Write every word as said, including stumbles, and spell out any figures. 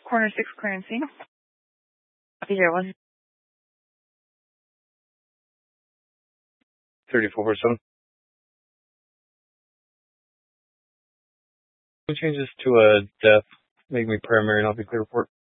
Corner six clearance scene. Copy zero one. thirty-four four seven. Changes to a death. Make me primary and I'll be clear report.